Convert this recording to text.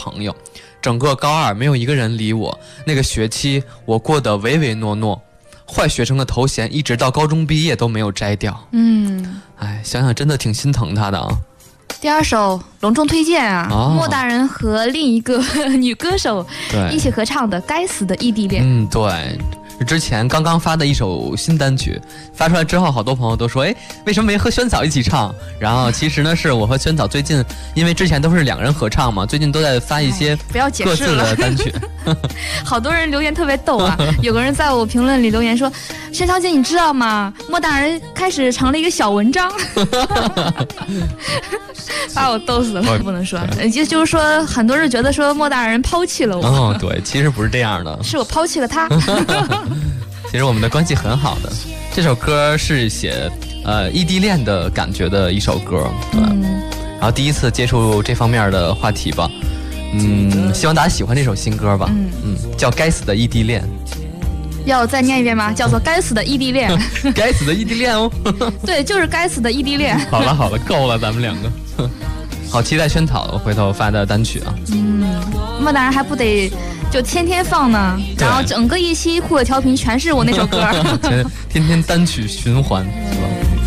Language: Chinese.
朋友，整个高二没有一个人理我。那个学期我过得唯唯诺诺，坏学生的头衔一直到高中毕业都没有摘掉。哎，想想真的挺心疼他的啊。 第二首隆重推荐啊，莫大人和另一个女歌手一起合唱的《该死的异地恋》。 对。之前刚刚发的一首新单曲，发出来之后，好多朋友都说，哎，为什么没和萱草一起唱？然后其实呢，是我和萱草最近，因为之前都是2人合唱嘛，最近都在发一些各自的单曲。 好多人留言特别逗啊，有个人在我评论里留言说，萱草姐你知道吗？莫大人开始成了一个小文章，把我逗死了，不能说，就是说很多人觉得说莫大人抛弃了我。 对，其实不是这样的， 是我抛弃了他。 其实我们的关系很好的。这首歌是写异地恋的感觉的一首歌，对。然后第一次接触这方面的话题吧，希望大家喜欢这首新歌吧，叫《该死的异地恋》。 要再念一遍吗？叫做《该死的异地恋》。 该死的异地恋哦。 对，就是该死的异地恋。 好了好了，够了，咱们2个。好期待萱草回头发的单曲啊。 莫大人还不得就天天放呢，然后整个一期酷的调频全是我那首歌。 天天单曲循环，是吧？